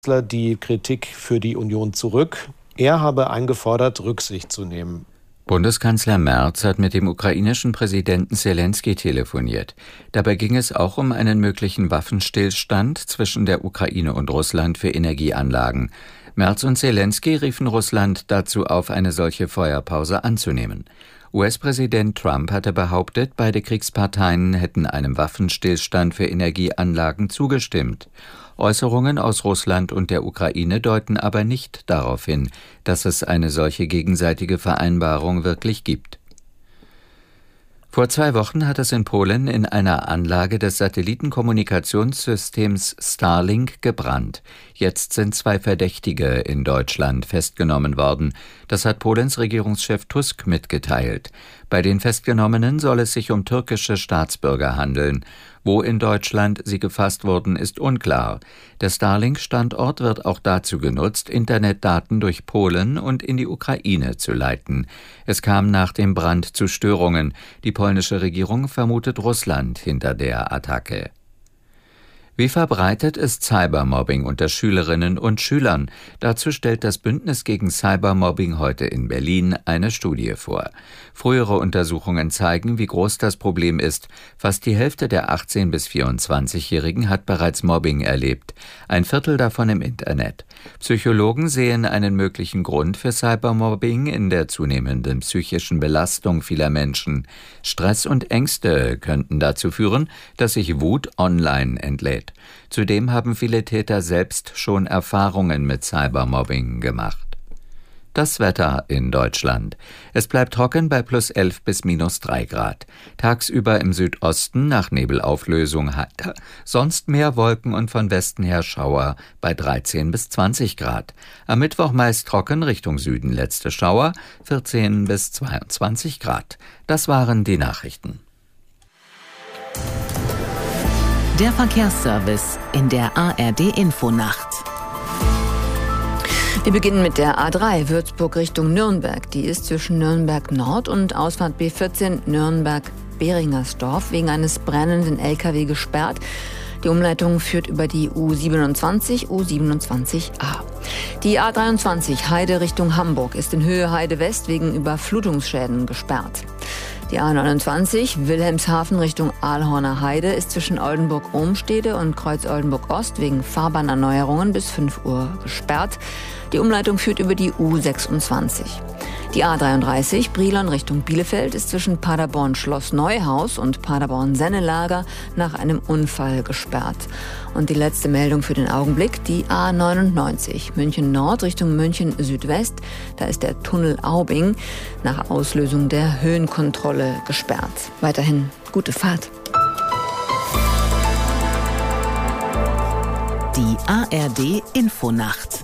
die Kritik für die Union zurück. Er habe eingefordert, Rücksicht zu nehmen. Bundeskanzler Merz hat mit dem ukrainischen Präsidenten Selenskyj telefoniert. Dabei ging es auch um einen möglichen Waffenstillstand zwischen der Ukraine und Russland für Energieanlagen. Merz und Selenskyj riefen Russland dazu auf, eine solche Feuerpause anzunehmen. US-Präsident Trump hatte behauptet, beide Kriegsparteien hätten einem Waffenstillstand für Energieanlagen zugestimmt. Äußerungen aus Russland und der Ukraine deuten aber nicht darauf hin, dass es eine solche gegenseitige Vereinbarung wirklich gibt. Vor 2 Wochen hat es in Polen in einer Anlage des Satellitenkommunikationssystems Starlink gebrannt. Jetzt sind 2 Verdächtige in Deutschland festgenommen worden. Das hat Polens Regierungschef Tusk mitgeteilt. Bei den Festgenommenen soll es sich um türkische Staatsbürger handeln. Wo in Deutschland sie gefasst wurden, ist unklar. Der Starlink-Standort wird auch dazu genutzt, Internetdaten durch Polen und in die Ukraine zu leiten. Es kam nach dem Brand zu Störungen. Die polnische Regierung vermutet Russland hinter der Attacke. Wie verbreitet ist Cybermobbing unter Schülerinnen und Schülern? Dazu stellt das Bündnis gegen Cybermobbing heute in Berlin eine Studie vor. Frühere Untersuchungen zeigen, wie groß das Problem ist. Fast die Hälfte der 18- bis 24-Jährigen hat bereits Mobbing erlebt, 1/4 davon im Internet. Psychologen sehen einen möglichen Grund für Cybermobbing in der zunehmenden psychischen Belastung vieler Menschen. Stress und Ängste könnten dazu führen, dass sich Wut online entlädt. Zudem haben viele Täter selbst schon Erfahrungen mit Cybermobbing gemacht. Das Wetter in Deutschland. Es bleibt trocken bei +11 bis -3 Grad. Tagsüber im Südosten nach Nebelauflösung heiter. Sonst mehr Wolken und von Westen her Schauer bei 13 bis 20 Grad. Am Mittwoch meist trocken, Richtung Süden letzte Schauer, 14 bis 22 Grad. Das waren die Nachrichten. Der Verkehrsservice in der ARD-Infonacht. Wir beginnen mit der A3 Würzburg Richtung Nürnberg. Die ist zwischen Nürnberg Nord und Ausfahrt B14 Nürnberg-Beringersdorf wegen eines brennenden LKW gesperrt. Die Umleitung führt über die U27, U27a. Die A23 Heide Richtung Hamburg ist in Höhe Heide West wegen Überflutungsschäden gesperrt. Die A29 Wilhelmshaven Richtung Aalhorner Heide ist zwischen Oldenburg-Ohmstede und Kreuz-Oldenburg-Ost wegen Fahrbahnerneuerungen bis 5 Uhr gesperrt. Die Umleitung führt über die U26. Die A33 Brilon Richtung Bielefeld ist zwischen Paderborn-Schloss Neuhaus und Paderborn-Sennelager nach einem Unfall gesperrt. Und die letzte Meldung für den Augenblick, die A99 München Nord Richtung München Südwest. Da ist der Tunnel Aubing nach Auslösung der Höhenkontrolle gesperrt. Weiterhin gute Fahrt. Die ARD Infonacht.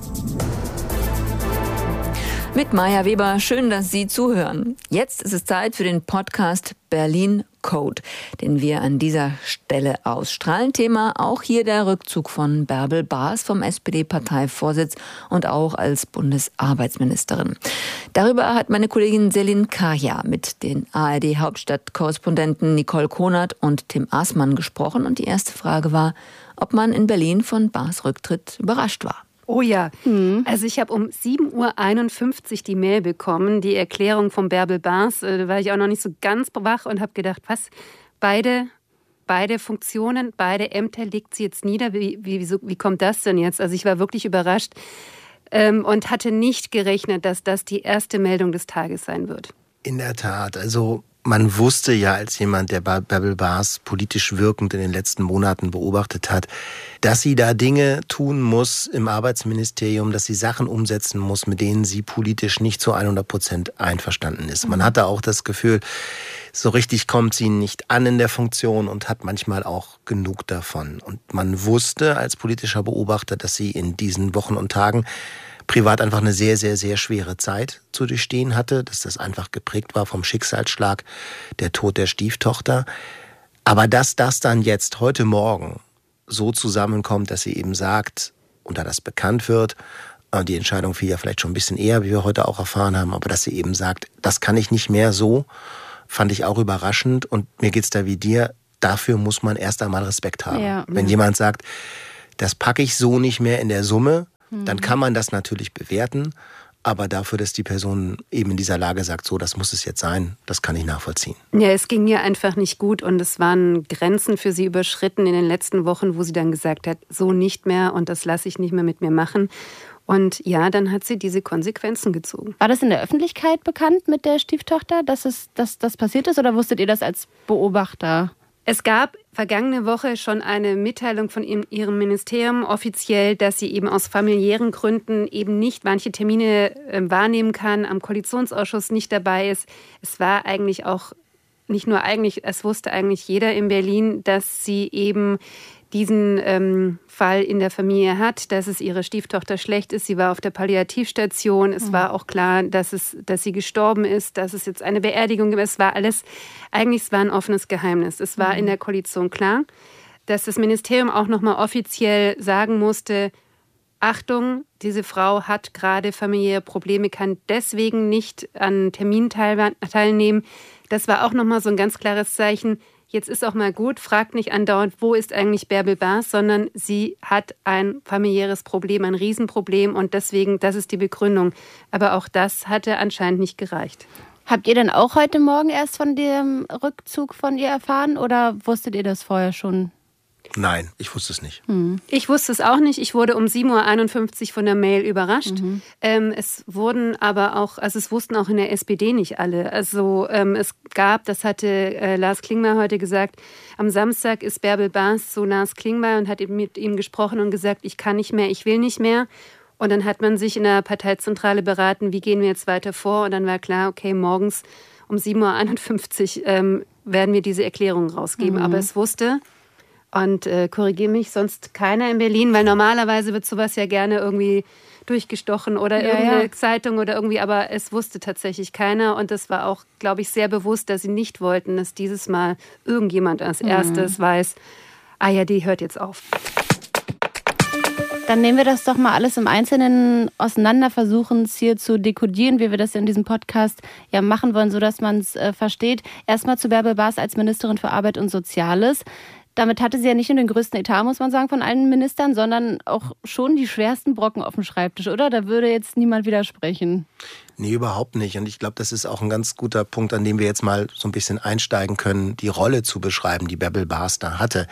Mit Maja Weber, schön, dass Sie zuhören. Jetzt ist es Zeit für den Podcast Berlin Code, den wir an dieser Stelle ausstrahlen. Thema auch hier der Rückzug von Bärbel Baas vom SPD-Parteivorsitz und auch als Bundesarbeitsministerin. Darüber hat meine Kollegin Selin Kaya mit den ARD-Hauptstadtkorrespondenten Nicole Konert und Tim Aßmann gesprochen. Und die erste Frage war, ob man in Berlin von Baas Rücktritt überrascht war. Oh ja, also ich habe um 7:51 Uhr die Mail bekommen, die Erklärung von Bärbel Baas. Da war ich auch noch nicht so ganz wach und habe gedacht, was, beide Funktionen, beide Ämter legt sie jetzt nieder. Wie kommt das denn jetzt? Also ich war wirklich überrascht und hatte nicht gerechnet, dass das die erste Meldung des Tages sein wird. In der Tat, also man wusste ja als jemand, der Bärbel Baas politisch wirkend in den letzten Monaten beobachtet hat, dass sie da Dinge tun muss im Arbeitsministerium, dass sie Sachen umsetzen muss, mit denen sie politisch nicht zu 100% einverstanden ist. Man hatte auch das Gefühl, so richtig kommt sie nicht an in der Funktion und hat manchmal auch genug davon. Und man wusste als politischer Beobachter, dass sie in diesen Wochen und Tagen privat einfach eine sehr, sehr, sehr schwere Zeit zu durchstehen hatte, dass das einfach geprägt war vom Schicksalsschlag, der Tod der Stieftochter. Aber dass das dann jetzt heute Morgen so zusammenkommt, dass sie eben sagt, und da das bekannt wird, die Entscheidung fiel ja vielleicht schon ein bisschen eher, wie wir heute auch erfahren haben, aber dass sie eben sagt, das kann ich nicht mehr so, fand ich auch überraschend. Und mir geht's da wie dir, dafür muss man erst einmal Respekt haben. Ja. Wenn jemand sagt, das packe ich so nicht mehr in der Summe, dann kann man das natürlich bewerten. Aber dafür, dass die Person eben in dieser Lage sagt, so, das muss es jetzt sein, das kann ich nachvollziehen. Ja, es ging ihr einfach nicht gut und es waren Grenzen für sie überschritten in den letzten Wochen, wo sie dann gesagt hat, so nicht mehr und das lasse ich nicht mehr mit mir machen. Und ja, dann hat sie diese Konsequenzen gezogen. War das in der Öffentlichkeit bekannt mit der Stieftochter, dass das passiert ist, oder wusstet ihr das als Beobachter? Es gab vergangene Woche schon eine Mitteilung von ihrem Ministerium offiziell, dass sie eben aus familiären Gründen eben nicht manche Termine wahrnehmen kann, am Koalitionsausschuss nicht dabei ist. Es war eigentlich auch, nicht nur eigentlich, es wusste eigentlich jeder in Berlin, dass sie eben diesen Fall in der Familie hat, dass es ihrer Stieftochter schlecht ist. Sie war auf der Palliativstation. Es war auch klar, dass sie gestorben ist, dass es jetzt eine Beerdigung gibt. Es war alles, eigentlich es war ein offenes Geheimnis. Es war in der Koalition klar, dass das Ministerium auch nochmal offiziell sagen musste, Achtung, diese Frau hat gerade familiäre Probleme, kann deswegen nicht an Terminen teilnehmen. Das war auch nochmal so ein ganz klares Zeichen. Jetzt ist auch mal gut, fragt nicht andauernd, wo ist eigentlich Bärbel Baas, sondern sie hat ein familiäres Problem, ein Riesenproblem und deswegen, das ist die Begründung. Aber auch das hatte anscheinend nicht gereicht. Habt ihr denn auch heute Morgen erst von dem Rückzug von ihr erfahren oder wusstet ihr das vorher schon? Nein, ich wusste es nicht. Ich wusste es auch nicht. Ich wurde um 7.51 Uhr von der Mail überrascht. Es wurden aber auch, also es wussten auch in der SPD nicht alle. Also es gab, das hatte Lars Klingbeil heute gesagt, am Samstag ist Bärbel Baas zu Lars Klingbeil und hat mit ihm gesprochen und gesagt, ich kann nicht mehr, ich will nicht mehr. Und dann hat man sich in der Parteizentrale beraten, wie gehen wir jetzt weiter vor? Und dann war klar, okay, morgens um 7.51 Uhr werden wir diese Erklärung rausgeben. Aber es wusste... Und korrigiere mich, sonst keiner in Berlin, weil normalerweise wird sowas ja gerne irgendwie durchgestochen oder irgendeine Zeitung oder irgendwie, aber es wusste tatsächlich keiner und das war auch, glaube ich, sehr bewusst, dass sie nicht wollten, dass dieses Mal irgendjemand als erstes weiß, die hört jetzt auf. Dann nehmen wir das doch mal alles im Einzelnen auseinander, versuchen es hier zu dekodieren, wie wir das in diesem Podcast ja machen wollen, sodass man es versteht. Erstmal zu Bärbel Baas als Ministerin für Arbeit und Soziales. Damit hatte sie ja nicht nur den größten Etat, muss man sagen, von allen Ministern, sondern auch schon die schwersten Brocken auf dem Schreibtisch, oder? Da würde jetzt niemand widersprechen. Nee, überhaupt nicht. Und ich glaube, das ist auch ein ganz guter Punkt, an dem wir jetzt mal so ein bisschen einsteigen können, die Rolle zu beschreiben, die Bärbel Baas da hatte.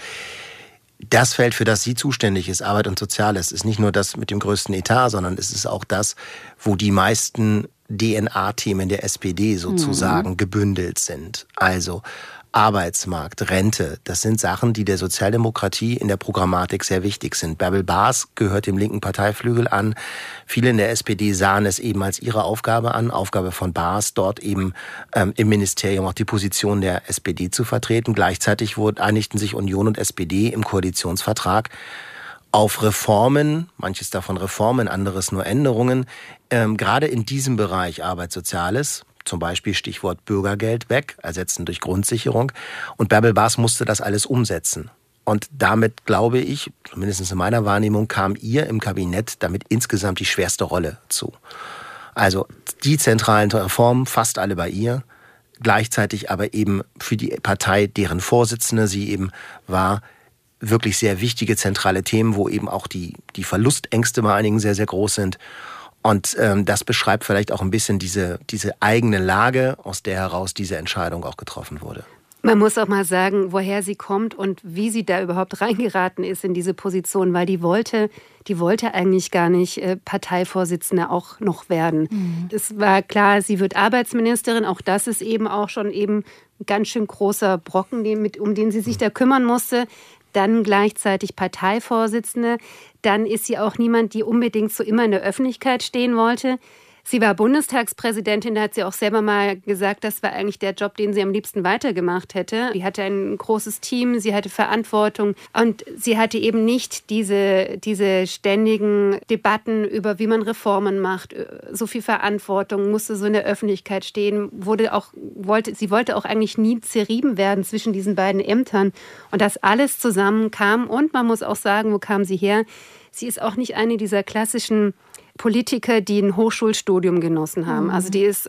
Das Feld, für das sie zuständig ist, Arbeit und Soziales, ist nicht nur das mit dem größten Etat, sondern es ist auch das, wo die meisten DNA-Themen der SPD sozusagen gebündelt sind. Also Arbeitsmarkt, Rente, das sind Sachen, die der Sozialdemokratie in der Programmatik sehr wichtig sind. Bärbel Baas gehört dem linken Parteiflügel an. Viele in der SPD sahen es eben als ihre Aufgabe an, Aufgabe von Baas, dort eben im Ministerium auch die Position der SPD zu vertreten. Gleichzeitig einigten sich Union und SPD im Koalitionsvertrag auf Reformen, manches davon Reformen, anderes nur Änderungen, gerade in diesem Bereich Arbeit, Soziales, zum Beispiel Stichwort Bürgergeld weg, ersetzen durch Grundsicherung. Und Bärbel Baas musste das alles umsetzen. Und damit, glaube ich, zumindest in meiner Wahrnehmung, kam ihr im Kabinett damit insgesamt die schwerste Rolle zu. Also die zentralen Reformen, fast alle bei ihr, gleichzeitig aber eben für die Partei, deren Vorsitzende sie eben war, wirklich sehr wichtige zentrale Themen, wo eben auch die Verlustängste bei einigen sehr, sehr groß sind. Und das beschreibt vielleicht auch ein bisschen diese eigene Lage, aus der heraus diese Entscheidung auch getroffen wurde. Man muss auch mal sagen, woher sie kommt und wie sie da überhaupt reingeraten ist in diese Position, weil die wollte eigentlich gar nicht Parteivorsitzende auch noch werden. Es war klar, sie wird Arbeitsministerin, auch das ist eben auch schon eben ein ganz schön großer Brocken, um den sie sich da kümmern musste. Dann gleichzeitig Parteivorsitzende. Dann ist sie auch niemand, die unbedingt so immer in der Öffentlichkeit stehen wollte. Sie war Bundestagspräsidentin, da hat sie auch selber mal gesagt, das war eigentlich der Job, den sie am liebsten weitergemacht hätte. Sie hatte ein großes Team, sie hatte Verantwortung und sie hatte eben nicht diese ständigen Debatten über, wie man Reformen macht, so viel Verantwortung, musste so in der Öffentlichkeit stehen, sie wollte auch eigentlich nie zerrieben werden zwischen diesen beiden Ämtern. Und das alles zusammen kam und man muss auch sagen, wo kam sie her? Sie ist auch nicht eine dieser klassischen Politiker, die ein Hochschulstudium genossen haben. Also die ist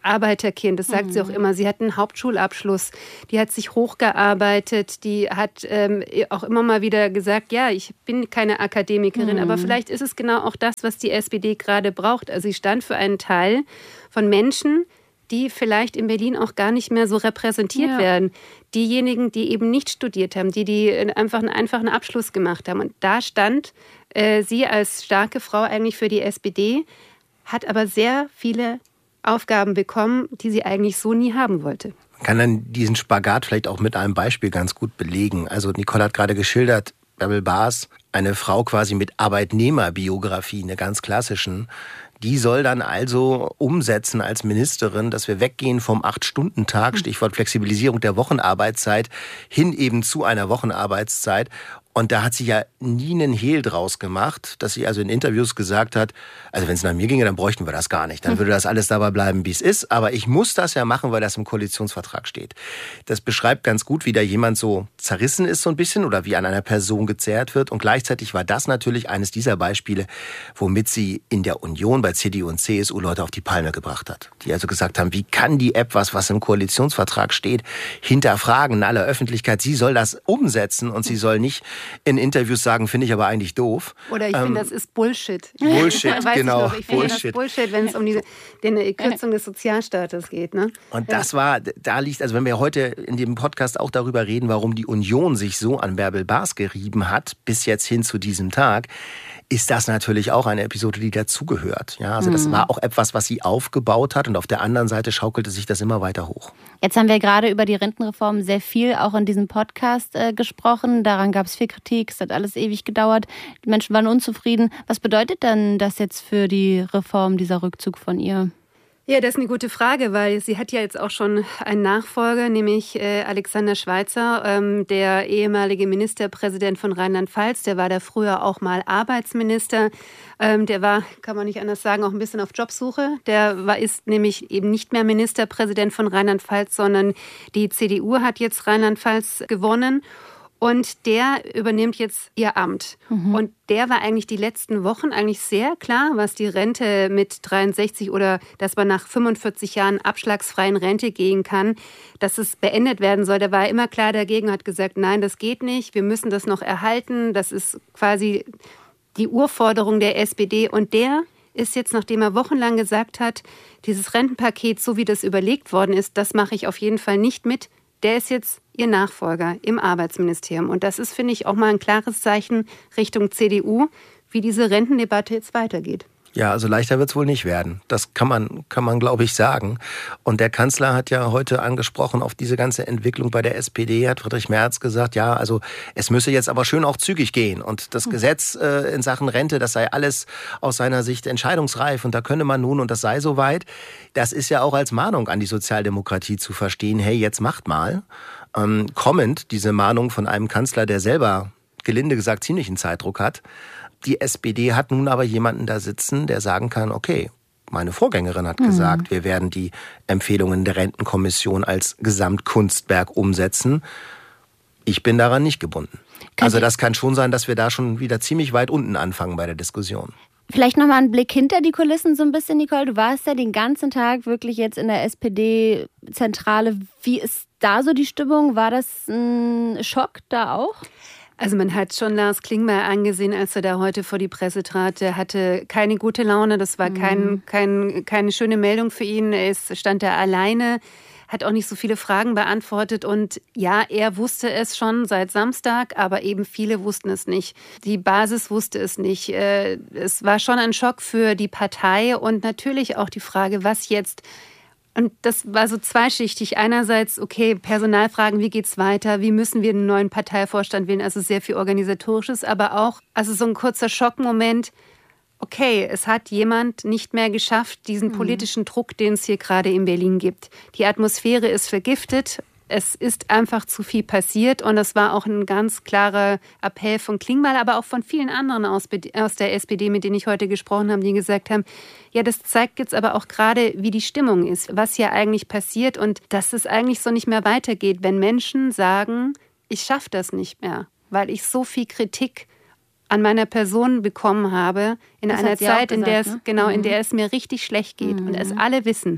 Arbeiterkind, das sagt sie auch immer. Sie hat einen Hauptschulabschluss, die hat sich hochgearbeitet, die hat auch immer mal wieder gesagt, ja, ich bin keine Akademikerin, aber vielleicht ist es genau auch das, was die SPD gerade braucht. Also sie stand für einen Teil von Menschen, die vielleicht in Berlin auch gar nicht mehr so repräsentiert werden. Diejenigen, die eben nicht studiert haben, die einfach einen einfachen Abschluss gemacht haben. Und da stand sie als starke Frau eigentlich für die SPD, hat aber sehr viele Aufgaben bekommen, die sie eigentlich so nie haben wollte. Man kann dann diesen Spagat vielleicht auch mit einem Beispiel ganz gut belegen. Also Nicole hat gerade geschildert, Bärbel Baas, eine Frau quasi mit Arbeitnehmerbiografie, eine ganz klassischen, die soll dann also umsetzen als Ministerin, dass wir weggehen vom 8-Stunden-Tag, Stichwort Flexibilisierung der Wochenarbeitszeit, hin eben zu einer Wochenarbeitszeit. Und da hat sie ja nie einen Hehl draus gemacht, dass sie also in Interviews gesagt hat, also wenn es nach mir ginge, dann bräuchten wir das gar nicht. Dann würde das alles dabei bleiben, wie es ist. Aber ich muss das ja machen, weil das im Koalitionsvertrag steht. Das beschreibt ganz gut, wie da jemand so zerrissen ist so ein bisschen oder wie an einer Person gezerrt wird. Und gleichzeitig war das natürlich eines dieser Beispiele, womit sie in der Union bei CDU und CSU Leute auf die Palme gebracht hat. Die also gesagt haben, wie kann die App was im Koalitionsvertrag steht, hinterfragen in aller Öffentlichkeit. Sie soll das umsetzen und sie soll nicht in Interviews sagen, finde ich aber eigentlich doof. Oder ich finde, das ist Bullshit. Bullshit, genau. Ich finde das Bullshit, wenn es um die Kürzung des Sozialstaates geht. Ne? Und das da liegt, also wenn wir heute in dem Podcast auch darüber reden, warum die Union sich so an Bärbel Baas gerieben hat, bis jetzt hin zu diesem Tag, ist das natürlich auch eine Episode, die dazugehört. Ja, also das war auch etwas, was sie aufgebaut hat und auf der anderen Seite schaukelte sich das immer weiter hoch. Jetzt haben wir gerade über die Rentenreform sehr viel auch in diesem Podcast gesprochen. Daran gab es viel Kritik, es hat alles ewig gedauert. Die Menschen waren unzufrieden. Was bedeutet denn das jetzt für die Reform, dieser Rückzug von ihr? Ja, das ist eine gute Frage, weil sie hat ja jetzt auch schon einen Nachfolger, nämlich Alexander Schweitzer, der ehemalige Ministerpräsident von Rheinland-Pfalz. Der war da früher auch mal Arbeitsminister. Der war, kann man nicht anders sagen, auch ein bisschen auf Jobsuche. Ist nämlich eben nicht mehr Ministerpräsident von Rheinland-Pfalz, sondern die CDU hat jetzt Rheinland-Pfalz gewonnen. Und der übernimmt jetzt ihr Amt. Und der war eigentlich die letzten Wochen eigentlich sehr klar, was die Rente mit 63 oder dass man nach 45 Jahren abschlagsfreien Rente gehen kann, dass es beendet werden soll. Der war immer klar dagegen, hat gesagt, nein, das geht nicht, wir müssen das noch erhalten. Das ist quasi die Urforderung der SPD. Und der ist jetzt, nachdem er wochenlang gesagt hat, dieses Rentenpaket, so wie das überlegt worden ist, das mache ich auf jeden Fall nicht mit. Der ist jetzt ihr Nachfolger im Arbeitsministerium. Und das ist, finde ich, auch mal ein klares Zeichen Richtung CDU, wie diese Rentendebatte jetzt weitergeht. Ja, also leichter wird es wohl nicht werden. Das kann man, glaube ich, sagen. Und der Kanzler hat ja heute angesprochen auf diese ganze Entwicklung bei der SPD, hat Friedrich Merz gesagt, ja, also es müsse jetzt aber schön auch zügig gehen. Und das Gesetz in Sachen Rente, das sei alles aus seiner Sicht entscheidungsreif und da könne man nun und das sei soweit. Das ist ja auch als Mahnung an die Sozialdemokratie zu verstehen, hey, jetzt macht mal. Kommend diese Mahnung von einem Kanzler, der selber, gelinde gesagt, ziemlichen Zeitdruck hat. Die SPD hat nun aber jemanden da sitzen, der sagen kann, okay, meine Vorgängerin hat gesagt, wir werden die Empfehlungen der Rentenkommission als Gesamtkunstwerk umsetzen. Ich bin daran nicht gebunden. Also das kann schon sein, dass wir da schon wieder ziemlich weit unten anfangen bei der Diskussion. Vielleicht nochmal ein Blick hinter die Kulissen so ein bisschen, Nicole. Du warst ja den ganzen Tag wirklich jetzt in der SPD-Zentrale. Wie ist da so die Stimmung? War das ein Schock da auch? Also man hat schon Lars Klingbeil angesehen, als er da heute vor die Presse trat. Er hatte keine gute Laune, das war keine schöne Meldung für ihn. Stand da alleine, hat auch nicht so viele Fragen beantwortet. Und ja, er wusste es schon seit Samstag, aber eben viele wussten es nicht. Die Basis wusste es nicht. Es war schon ein Schock für die Partei und natürlich auch die Frage, was jetzt. Und das war so zweischichtig. Einerseits, okay, Personalfragen, wie geht's weiter? Wie müssen wir einen neuen Parteivorstand wählen? Also sehr viel Organisatorisches, aber auch, also so ein kurzer Schockmoment. Okay, es hat jemand nicht mehr geschafft, diesen politischen Druck, den es hier gerade in Berlin gibt. Die Atmosphäre ist vergiftet. Es ist einfach zu viel passiert und das war auch ein ganz klarer Appell von Klingbeil, aber auch von vielen anderen aus der SPD, mit denen ich heute gesprochen habe, die gesagt haben, ja, das zeigt jetzt aber auch gerade, wie die Stimmung ist, was hier eigentlich passiert und dass es eigentlich so nicht mehr weitergeht, wenn Menschen sagen, ich schaffe das nicht mehr, weil ich so viel Kritik an meiner Person bekommen habe, in das einer Zeit, in der gesagt, in der es mir richtig schlecht geht und es alle wissen.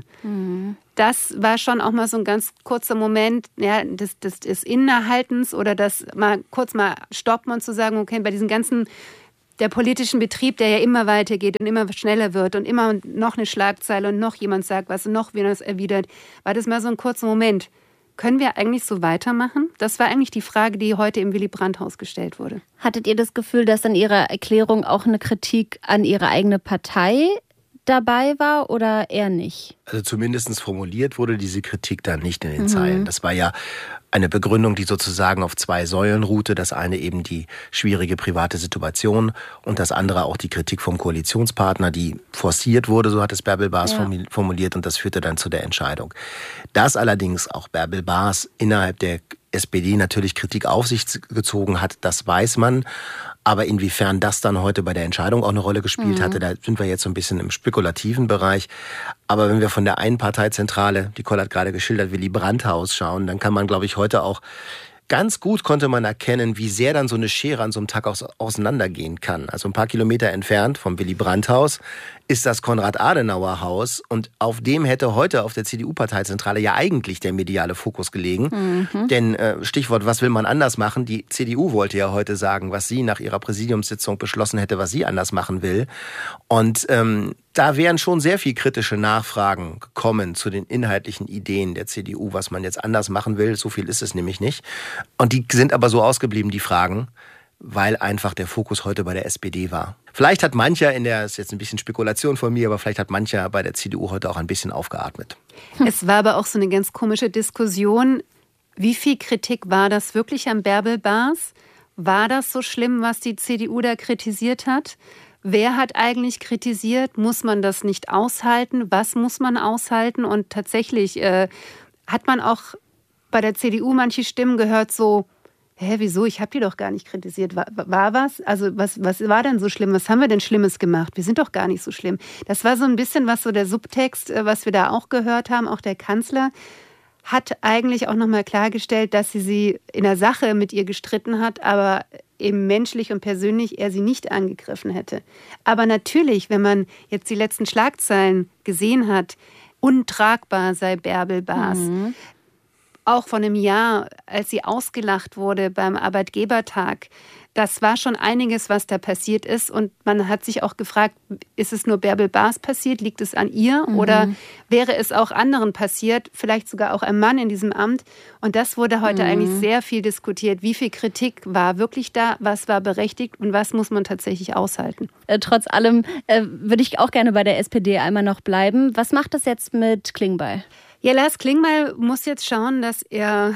Das war schon auch mal so ein ganz kurzer Moment, ja, des Innehaltens oder das mal kurz mal stoppen und zu sagen, okay, bei diesem ganzen der politischen Betrieb, der ja immer weitergeht und immer schneller wird und immer noch eine Schlagzeile und noch jemand sagt was und noch wieder das erwidert, war das mal so ein kurzer Moment. Können wir eigentlich so weitermachen? Das war eigentlich die Frage, die heute im Willy-Brandt-Haus gestellt wurde. Hattet ihr das Gefühl, dass in Ihrer Erklärung auch eine Kritik an Ihre eigene Partei dabei war oder eher nicht? Also zumindest formuliert wurde diese Kritik dann nicht in den Zeilen. Das war ja eine Begründung, die sozusagen auf 2 Säulen ruhte. Das eine eben die schwierige private Situation und das andere auch die Kritik vom Koalitionspartner, die forciert wurde, so hat es Bärbel Baas formuliert, und das führte dann zu der Entscheidung. Dass allerdings auch Bärbel Baas innerhalb der SPD natürlich Kritik auf sich gezogen hat, das weiß man. Aber inwiefern das dann heute bei der Entscheidung auch eine Rolle gespielt hatte, da sind wir jetzt so ein bisschen im spekulativen Bereich. Aber wenn wir von der Einparteizentrale, die Koll hat gerade geschildert, Willy-Brandt-Haus schauen, dann kann man, glaube ich, heute auch ganz gut konnte man erkennen, wie sehr dann so eine Schere an so einem Tag auseinandergehen kann. Also ein paar Kilometer entfernt vom Willy-Brandt-Haus ist das Konrad-Adenauer-Haus und auf dem hätte heute auf der CDU-Parteizentrale ja eigentlich der mediale Fokus gelegen. Denn Stichwort, was will man anders machen? Die CDU wollte ja heute sagen, was sie nach ihrer Präsidiumssitzung beschlossen hätte, was sie anders machen will. Und da wären schon sehr viel kritische Nachfragen gekommen zu den inhaltlichen Ideen der CDU, was man jetzt anders machen will. So viel ist es nämlich nicht. Und die sind aber so ausgeblieben, die Fragen, weil einfach der Fokus heute bei der SPD war. Vielleicht hat mancher ist jetzt ein bisschen Spekulation von mir, aber vielleicht hat mancher bei der CDU heute auch ein bisschen aufgeatmet. Es war aber auch so eine ganz komische Diskussion. Wie viel Kritik war das wirklich an Bärbel Baas? War das so schlimm, was die CDU da kritisiert hat? Wer hat eigentlich kritisiert? Muss man das nicht aushalten? Was muss man aushalten? Und tatsächlich hat man auch bei der CDU manche Stimmen gehört so, wieso? Ich habe die doch gar nicht kritisiert. War was? Also was war denn so schlimm? Was haben wir denn Schlimmes gemacht? Wir sind doch gar nicht so schlimm. Das war so ein bisschen was so der Subtext, was wir da auch gehört haben. Auch der Kanzler hat eigentlich auch nochmal klargestellt, dass sie in der Sache mit ihr gestritten hat, aber eben menschlich und persönlich er sie nicht angegriffen hätte. Aber natürlich, wenn man jetzt die letzten Schlagzeilen gesehen hat, untragbar sei Bärbel Baas. Auch von einem Jahr, als sie ausgelacht wurde beim Arbeitgebertag, das war schon einiges, was da passiert ist. Und man hat sich auch gefragt, ist es nur Bärbel Baas passiert? Liegt es an ihr? Oder wäre es auch anderen passiert? Vielleicht sogar auch einem Mann in diesem Amt? Und das wurde heute eigentlich sehr viel diskutiert. Wie viel Kritik war wirklich da? Was war berechtigt? Und was muss man tatsächlich aushalten? Trotz allem würde ich auch gerne bei der SPD einmal noch bleiben. Was macht das jetzt mit Klingbeil? Ja, Lars Klingbeil muss jetzt schauen, dass er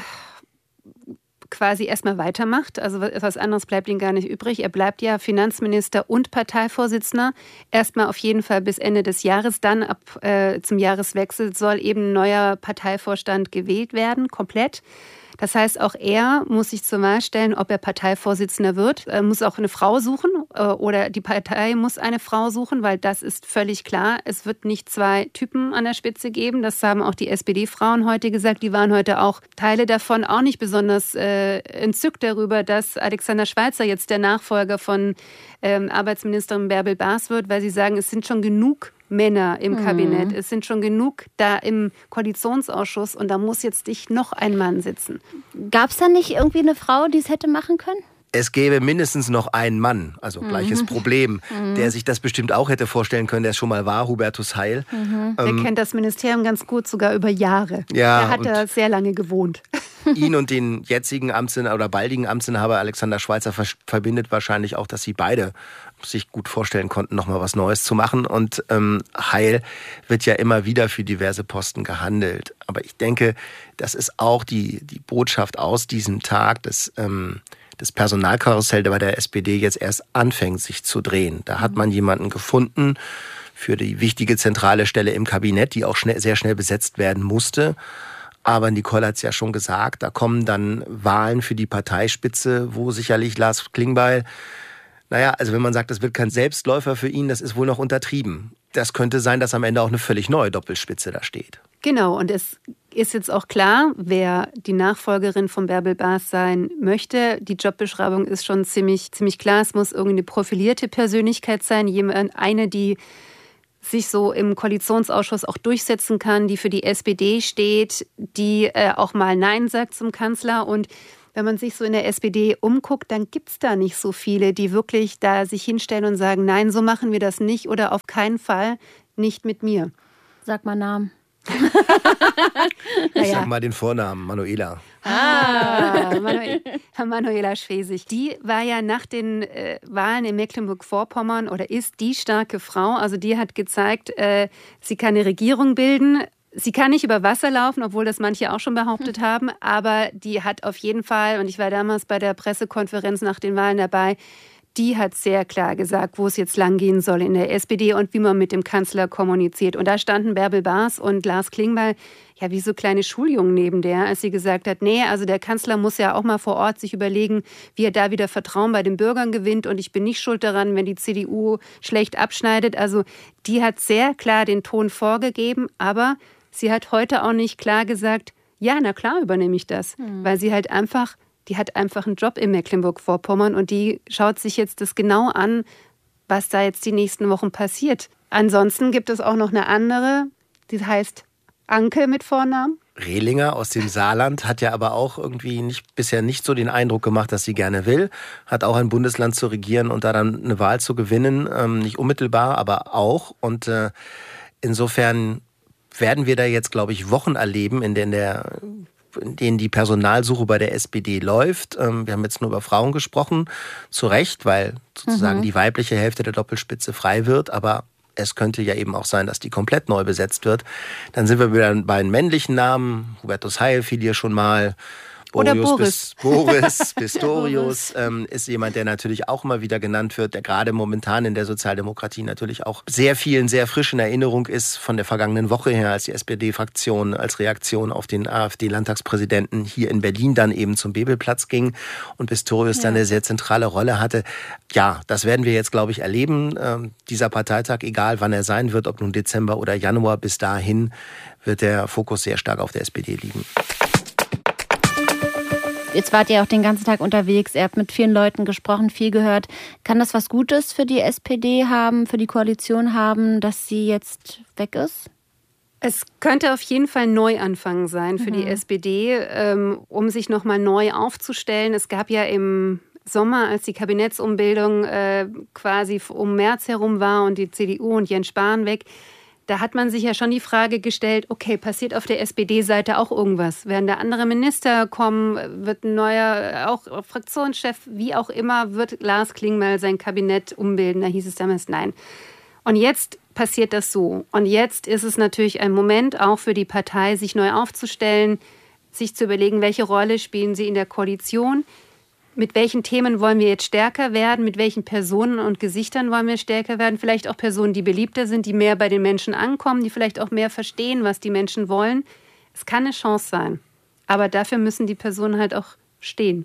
quasi erstmal weitermacht. Also etwas anderes bleibt ihm gar nicht übrig. Er bleibt ja Finanzminister und Parteivorsitzender. Erstmal auf jeden Fall bis Ende des Jahres. Dann ab zum Jahreswechsel soll eben ein neuer Parteivorstand gewählt werden, komplett. Das heißt, auch er muss sich zur Wahl stellen, ob er Parteivorsitzender wird. Er muss auch eine Frau suchen oder die Partei muss eine Frau suchen, weil das ist völlig klar. Es wird nicht 2 Typen an der Spitze geben. Das haben auch die SPD-Frauen heute gesagt. Die waren heute auch Teile davon auch nicht besonders entzückt darüber, dass Alexander Schweitzer jetzt der Nachfolger von Arbeitsministerin Bärbel Baas wird, weil sie sagen, es sind schon genug Männer im Kabinett. Es sind schon genug da im Koalitionsausschuss und da muss jetzt nicht noch ein Mann sitzen. Gab es da nicht irgendwie eine Frau, die es hätte machen können? Es gäbe mindestens noch einen Mann, also gleiches Problem, der sich das bestimmt auch hätte vorstellen können, der es schon mal war, Hubertus Heil. Der kennt das Ministerium ganz gut, sogar über Jahre. Ja, der hat da sehr lange gewohnt. Ihn und den jetzigen Amtsinhaber oder baldigen Amtsinhaber Alexander Schweitzer verbindet wahrscheinlich auch, dass sie beide sich gut vorstellen konnten, nochmal was Neues zu machen. Und Heil wird ja immer wieder für diverse Posten gehandelt. Aber ich denke, das ist auch die Botschaft aus diesem Tag, dass das Personalkarussell bei der SPD jetzt erst anfängt, sich zu drehen. Da hat man jemanden gefunden für die wichtige zentrale Stelle im Kabinett, die auch sehr schnell besetzt werden musste. Aber Nicole hat es ja schon gesagt, da kommen dann Wahlen für die Parteispitze, wo sicherlich Lars Klingbeil, also wenn man sagt, das wird kein Selbstläufer für ihn, das ist wohl noch untertrieben. Das könnte sein, dass am Ende auch eine völlig neue Doppelspitze da steht. Genau, und es ist jetzt auch klar, wer die Nachfolgerin von Bärbel Baas sein möchte. Die Jobbeschreibung ist schon ziemlich klar. Es muss irgendeine profilierte Persönlichkeit sein, eine, die sich so im Koalitionsausschuss auch durchsetzen kann, die für die SPD steht, die auch mal Nein sagt zum Kanzler. Und wenn man sich so in der SPD umguckt, dann gibt es da nicht so viele, die wirklich da sich hinstellen und sagen, nein, so machen wir das nicht oder auf keinen Fall nicht mit mir. Sag mal Namen. Ich sag mal den Vornamen, Manuela. Manuela Schwesig. Die war ja nach den Wahlen in Mecklenburg-Vorpommern oder ist die starke Frau. Also die hat gezeigt, sie kann eine Regierung bilden. Sie kann nicht über Wasser laufen, obwohl das manche auch schon behauptet haben. Aber die hat auf jeden Fall, und ich war damals bei der Pressekonferenz nach den Wahlen dabei, die hat sehr klar gesagt, wo es jetzt lang gehen soll in der SPD und wie man mit dem Kanzler kommuniziert. Und da standen Bärbel Baas und Lars Klingbeil ja wie so kleine Schuljungen neben der, als sie gesagt hat, nee, also der Kanzler muss ja auch mal vor Ort sich überlegen, wie er da wieder Vertrauen bei den Bürgern gewinnt. Und ich bin nicht schuld daran, wenn die CDU schlecht abschneidet. Also die hat sehr klar den Ton vorgegeben, aber sie hat heute auch nicht klar gesagt, ja, na klar übernehme ich das. Weil sie halt einfach... Die hat einfach einen Job in Mecklenburg-Vorpommern und die schaut sich jetzt das genau an, was da jetzt die nächsten Wochen passiert. Ansonsten gibt es auch noch eine andere, die heißt Anke mit Vornamen. Rehlinger aus dem Saarland hat ja aber auch irgendwie bisher nicht so den Eindruck gemacht, dass sie gerne will. Hat auch ein Bundesland zu regieren und da dann eine Wahl zu gewinnen. Nicht unmittelbar, aber auch. Und insofern werden wir da jetzt, glaube ich, Wochen erleben, in denen die Personalsuche bei der SPD läuft. Wir haben jetzt nur über Frauen gesprochen, zu Recht, weil sozusagen die weibliche Hälfte der Doppelspitze frei wird, aber es könnte ja eben auch sein, dass die komplett neu besetzt wird. Dann sind wir wieder bei den männlichen Namen. Hubertus Heil fiel hier schon mal. Oder Boris Pistorius ist jemand, der natürlich auch immer wieder genannt wird, der gerade momentan in der Sozialdemokratie natürlich auch sehr frisch in Erinnerung ist von der vergangenen Woche her, als die SPD-Fraktion als Reaktion auf den AfD-Landtagspräsidenten hier in Berlin dann eben zum Bebelplatz ging und Pistorius dann eine sehr zentrale Rolle hatte. Ja, das werden wir jetzt, glaube ich, erleben. Dieser Parteitag, egal wann er sein wird, ob nun Dezember oder Januar, bis dahin wird der Fokus sehr stark auf der SPD liegen. Jetzt wart ihr auch den ganzen Tag unterwegs, ihr habt mit vielen Leuten gesprochen, viel gehört. Kann das was Gutes für die SPD haben, für die Koalition haben, dass sie jetzt weg ist? Es könnte auf jeden Fall ein Neuanfang sein für die SPD, um sich nochmal neu aufzustellen. Es gab ja im Sommer, als die Kabinettsumbildung quasi um März herum war und die CDU und Jens Spahn weg, da hat man sich ja schon die Frage gestellt, okay, passiert auf der SPD-Seite auch irgendwas? Werden da andere Minister kommen? Wird ein neuer, auch Fraktionschef, wie auch immer, wird Lars Klingbeil sein Kabinett umbilden? Da hieß es damals nein. Und jetzt passiert das so. Und jetzt ist es natürlich ein Moment auch für die Partei, sich neu aufzustellen, sich zu überlegen, welche Rolle spielen sie in der Koalition? Mit welchen Themen wollen wir jetzt stärker werden? Mit welchen Personen und Gesichtern wollen wir stärker werden? Vielleicht auch Personen, die beliebter sind, die mehr bei den Menschen ankommen, die vielleicht auch mehr verstehen, was die Menschen wollen. Es kann eine Chance sein. Aber dafür müssen die Personen halt auch stehen.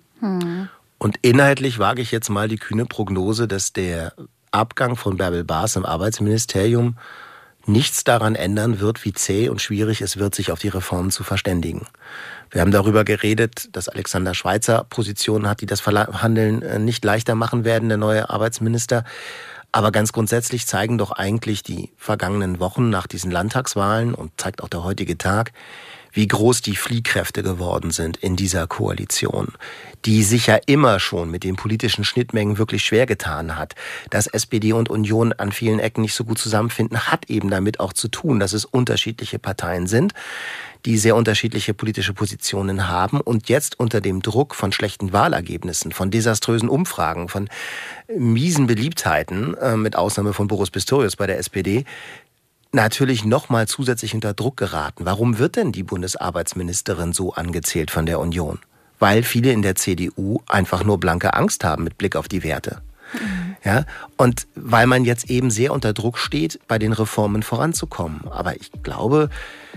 Und inhaltlich wage ich jetzt mal die kühne Prognose, dass der Abgang von Bärbel Baas im Arbeitsministerium nichts daran ändern wird, wie zäh und schwierig es wird, sich auf die Reformen zu verständigen. Wir haben darüber geredet, dass Alexander Schweitzer Positionen hat, die das Verhandeln nicht leichter machen werden, der neue Arbeitsminister. Aber ganz grundsätzlich zeigen doch eigentlich die vergangenen Wochen nach diesen Landtagswahlen und zeigt auch der heutige Tag, wie groß die Fliehkräfte geworden sind in dieser Koalition, die sich ja immer schon mit den politischen Schnittmengen wirklich schwer getan hat. Dass SPD und Union an vielen Ecken nicht so gut zusammenfinden, hat eben damit auch zu tun, dass es unterschiedliche Parteien sind, die sehr unterschiedliche politische Positionen haben und jetzt unter dem Druck von schlechten Wahlergebnissen, von desaströsen Umfragen, von miesen Beliebtheiten, mit Ausnahme von Boris Pistorius bei der SPD, natürlich nochmal zusätzlich unter Druck geraten. Warum wird denn die Bundesarbeitsministerin so angezählt von der Union? Weil viele in der CDU einfach nur blanke Angst haben mit Blick auf die Werte. Ja, und weil man jetzt eben sehr unter Druck steht, bei den Reformen voranzukommen. Aber ich glaube,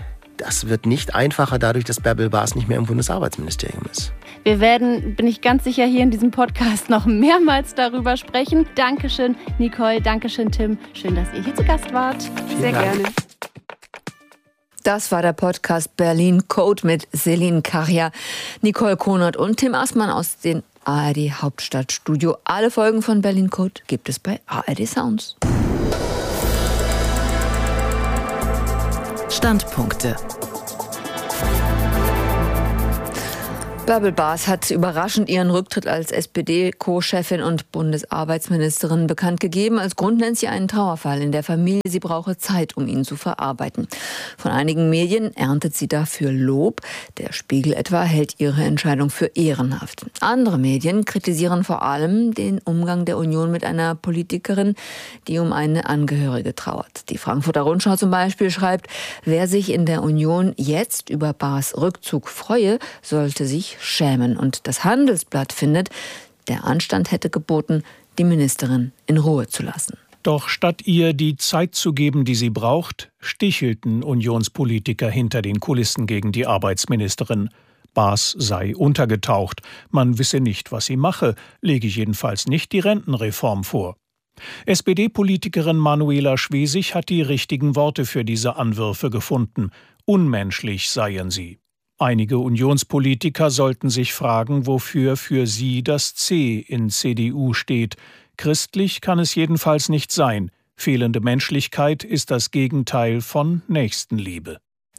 das wird nicht einfacher dadurch, dass Bärbel Baas nicht mehr im Bundesarbeitsministerium ist. Wir werden, bin ich ganz sicher, hier in diesem Podcast noch mehrmals darüber sprechen. Dankeschön, Nicole. Dankeschön, Tim. Schön, dass ihr hier zu Gast wart. Sehr gerne. Das war der Podcast Berlin Code mit Selin Karja, Nicole Konert und Tim Aßmann aus den ARD Hauptstadtstudio. Alle Folgen von Berlin Code gibt es bei ARD Sounds. Standpunkte. Bärbel Baas hat überraschend ihren Rücktritt als SPD-Co-Chefin und Bundesarbeitsministerin bekannt gegeben. Als Grund nennt sie einen Trauerfall in der Familie. Sie brauche Zeit, um ihn zu verarbeiten. Von einigen Medien erntet sie dafür Lob. Der Spiegel etwa hält ihre Entscheidung für ehrenhaft. Andere Medien kritisieren vor allem den Umgang der Union mit einer Politikerin, die um eine Angehörige trauert. Die Frankfurter Rundschau zum Beispiel schreibt, wer sich in der Union jetzt über Baas Rückzug freue, sollte sich schämen. Und das Handelsblatt findet, der Anstand hätte geboten, die Ministerin in Ruhe zu lassen. Doch statt ihr die Zeit zu geben, die sie braucht, stichelten Unionspolitiker hinter den Kulissen gegen die Arbeitsministerin. Baas sei untergetaucht. Man wisse nicht, was sie mache, lege jedenfalls nicht die Rentenreform vor. SPD-Politikerin Manuela Schwesig hat die richtigen Worte für diese Anwürfe gefunden. Unmenschlich seien sie. Einige Unionspolitiker sollten sich fragen, wofür für sie das C in CDU steht. Christlich kann es jedenfalls nicht sein. Fehlende Menschlichkeit ist das Gegenteil von Nächstenliebe.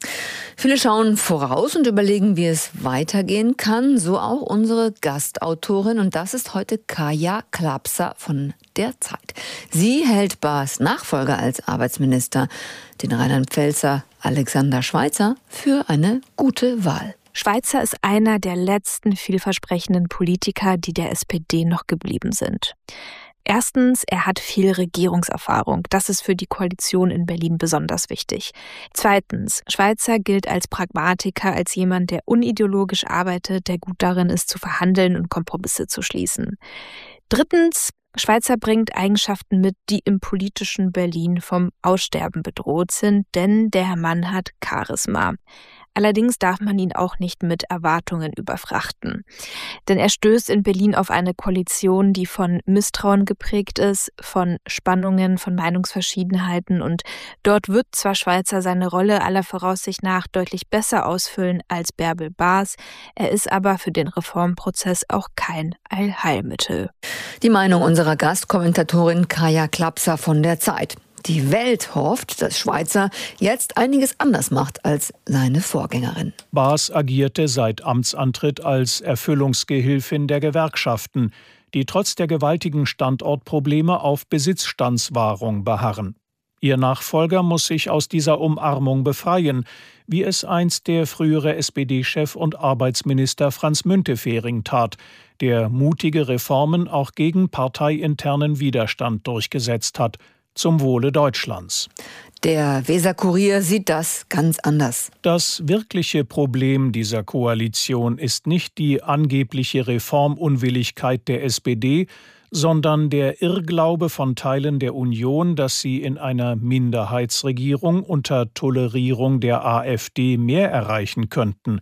Viele schauen voraus und überlegen, wie es weitergehen kann. So auch unsere Gastautorin. Und das ist heute Kaja Klapser von der Zeit. Sie hält Baas Nachfolger als Arbeitsminister, den Rheinland-Pfälzer Alexander Schweitzer, für eine gute Wahl. Schweitzer ist einer der letzten vielversprechenden Politiker, die der SPD noch geblieben sind. Erstens, er hat viel Regierungserfahrung. Das ist für die Koalition in Berlin besonders wichtig. Zweitens, Schweitzer gilt als Pragmatiker, als jemand, der unideologisch arbeitet, der gut darin ist, zu verhandeln und Kompromisse zu schließen. Drittens, Schweitzer bringt Eigenschaften mit, die im politischen Berlin vom Aussterben bedroht sind, denn der Mann hat Charisma. Allerdings darf man ihn auch nicht mit Erwartungen überfrachten. Denn er stößt in Berlin auf eine Koalition, die von Misstrauen geprägt ist, von Spannungen, von Meinungsverschiedenheiten. Und dort wird zwar Schweitzer seine Rolle aller Voraussicht nach deutlich besser ausfüllen als Bärbel Baas. Er ist aber für den Reformprozess auch kein Allheilmittel. Die Meinung unserer Gastkommentatorin Kaja Klapser von der Zeit. Die Welt hofft, dass Schweitzer jetzt einiges anders macht als seine Vorgängerin. Baas agierte seit Amtsantritt als Erfüllungsgehilfin der Gewerkschaften, die trotz der gewaltigen Standortprobleme auf Besitzstandswahrung beharren. Ihr Nachfolger muss sich aus dieser Umarmung befreien, wie es einst der frühere SPD-Chef und Arbeitsminister Franz Müntefering tat, der mutige Reformen auch gegen parteiinternen Widerstand durchgesetzt hat, zum Wohle Deutschlands. Der Weser-Kurier sieht das ganz anders. Das wirkliche Problem dieser Koalition ist nicht die angebliche Reformunwilligkeit der SPD, sondern der Irrglaube von Teilen der Union, dass sie in einer Minderheitsregierung unter Tolerierung der AfD mehr erreichen könnten.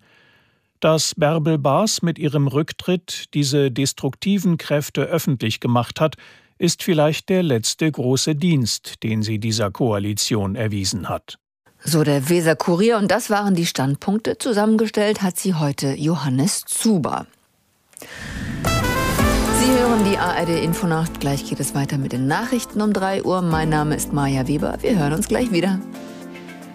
Dass Bärbel Baas mit ihrem Rücktritt diese destruktiven Kräfte öffentlich gemacht hat, ist vielleicht der letzte große Dienst, den sie dieser Koalition erwiesen hat. So der Weser-Kurier, und das waren die Standpunkte. Zusammengestellt hat sie heute Johannes Zuber. Sie hören die ARD-Infonacht. Gleich geht es weiter mit den Nachrichten um 3 Uhr. Mein Name ist Maja Weber. Wir hören uns gleich wieder.